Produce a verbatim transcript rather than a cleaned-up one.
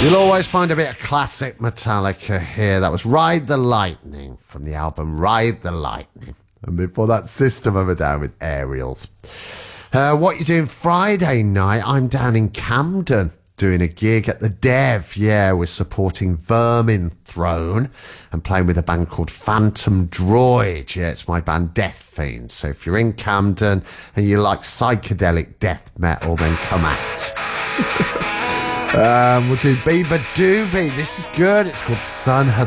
You'll always find a bit of classic Metallica here. That was Ride the Lightning from the album Ride the Lightning. And before that, System of a Down with Aerials. Uh, what you doing Friday night? I'm down in Camden doing a gig at the Dev. Yeah, we're supporting Vermin Throne and playing with a band called Phantom Droid. Yeah, it's my band Death Fiend. So if you're in Camden and you like psychedelic death metal, then come out. um, we'll do Bieber Doobie. This is good. It's called Sun Has